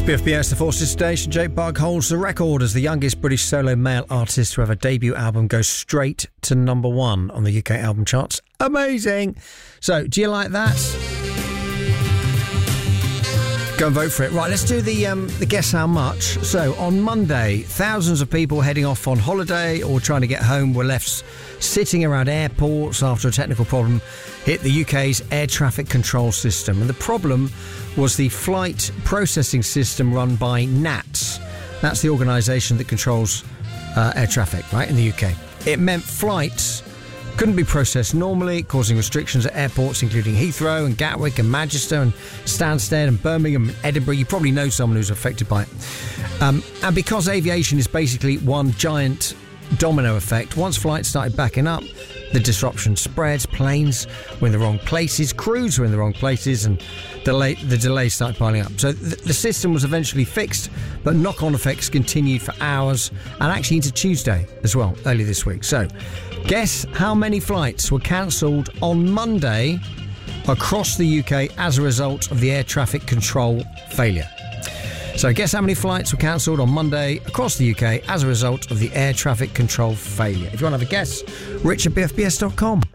BFBS, the Forces Station. Jake Bugg holds the record as the youngest British solo male artist to have a debut album go straight to number one on the UK album charts. Amazing! So, do you like that? Go and vote for it. Right, let's do the guess how much. So, on Monday, thousands of people heading off on holiday or trying to get home were left sitting around airports after a technical problem hit the UK's air traffic control system. And the problem was the flight processing system run by NATS. That's the organisation that controls air traffic, right, in the UK. It meant flights couldn't be processed normally, causing restrictions at airports including Heathrow and Gatwick and Manchester and Stansted and Birmingham and Edinburgh. You probably know someone who's affected by it. And because aviation is basically one giant domino effect, once flights started backing up, the disruption spread. Planes were in the wrong places, crews were in the wrong places, and the delays started piling up. So the system was eventually fixed, but knock-on effects continued for hours and actually into Tuesday as well, early this week. So guess how many flights were cancelled on Monday across the UK as a result of the air traffic control failure. So guess how many flights were cancelled on Monday across the UK as a result of the air traffic control failure. If you want to have a guess, rich@bfbs.com.